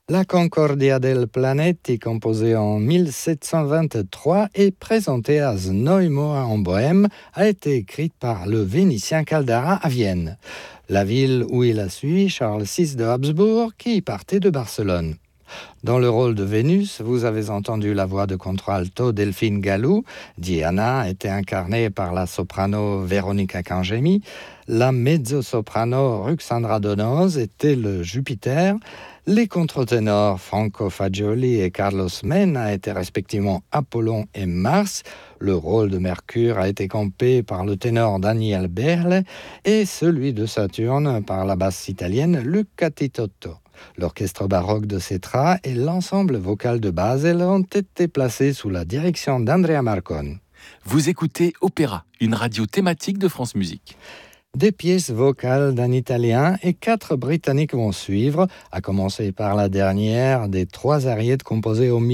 La Concordia del Planeti, composée en 1723 et présentée à Znojmo en Bohême, a été écrite par le Vénitien Caldara à Vienne, la ville où il a suivi Charles VI de Habsbourg qui partait de Barcelone. Dans le rôle de Vénus, vous avez entendu la voix de contralto Delphine Gallou. Diana était incarnée par la soprano Veronica Cangemi. La mezzo-soprano Ruxandra Donoz était le Jupiter. Les contre-ténors Franco Fagioli et Carlos Mena étaient respectivement Apollon et Mars. Le rôle de Mercure a été campé par le ténor Daniel Berle et celui de Saturne par la basse italienne Luca Titotto. L'orchestre baroque de Cetra et l'ensemble vocal de Basel ont été placés sous la direction d'Andrea Marcon. Vous écoutez Opéra, une radio thématique de France Musique. Des pièces vocales d'un Italien et 4 Britanniques vont suivre, à commencer par la dernière des 3 ariettes composées en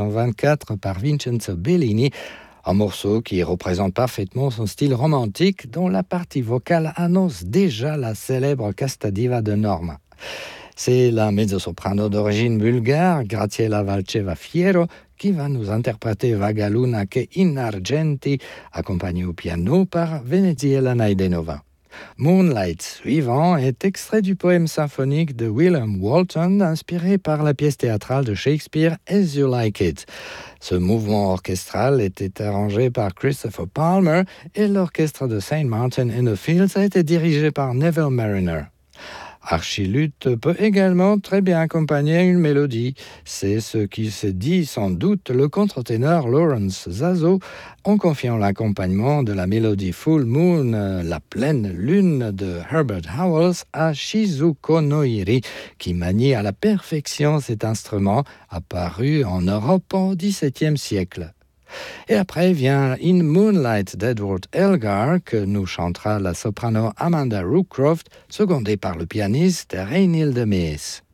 1824 par Vincenzo Bellini, un morceau qui représente parfaitement son style romantique dont la partie vocale annonce déjà la célèbre Casta Diva de Norma. C'est la mezzo-soprano d'origine bulgare, Graziella Valceva Fiero, qui va nous interpréter Vaga Luna che in argenti, accompagnée au piano par Veneziela Naidenova. Moonlight suivant est extrait du poème symphonique de William Walton, inspiré par la pièce théâtrale de Shakespeare As You Like It. Ce mouvement orchestral était arrangé par Christopher Palmer et l'orchestre de St. Martin in the Fields a été dirigé par Neville Mariner. Archiluth peut également très bien accompagner une mélodie. C'est ce qui se dit sans doute le contre-ténor Lawrence Zazo en confiant l'accompagnement de la mélodie Full Moon, la pleine lune de Herbert Howells à Shizuko Noiri, qui manie à la perfection cet instrument apparu en Europe au XVIIe siècle. Et après vient In Moonlight d'Edward Elgar, que nous chantera la soprano Amanda Rookcroft, secondée par le pianiste Reinilde Mees.